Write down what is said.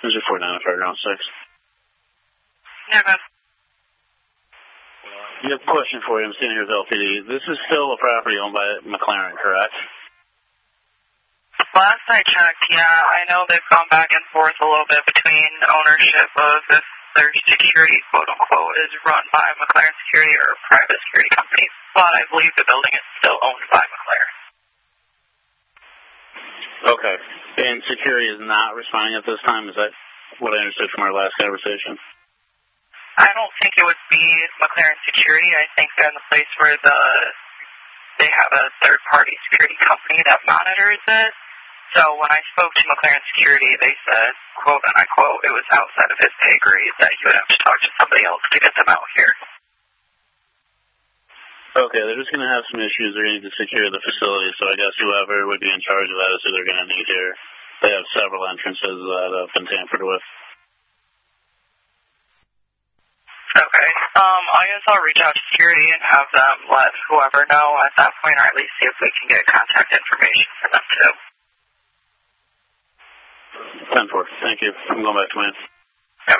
This is 49 Fairground 6. Yeah, man. You have a question for you. I'm standing here with LPD. This is still a property owned by McLaren, correct? Last I checked, yeah, I know they've gone back and forth a little bit between ownership of if their security, quote-unquote, is run by McLaren Security or a private security company. But I believe the building is still owned by McLaren. Okay. And security is not responding at this time? Is that what I understood from our last conversation? I don't think it would be McLaren Security. I think they're in the place where they have a third-party security company that monitors it. So when I spoke to McLaren Security, they said, quote, and I quote, it was outside of his pay grade that you would have to talk to somebody else to get them out here. Okay, they're just going to have some issues. They're going to need to secure the facility, so I guess whoever would be in charge of that is who they're going to need here. They have several entrances that have been tampered with. Okay. I guess I'll reach out to security and have them let whoever know at that point, or at least see if we can get contact information for them too. 10-4. Thank you. I'm going back to mine.